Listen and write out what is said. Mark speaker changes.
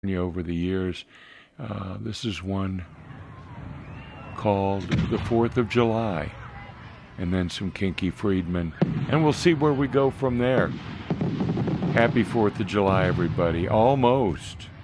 Speaker 1: over the years. This is one called The 4th of July, and then some Kinky Friedman, and we'll see where we go from there. Happy 4th of July, everybody. Almost.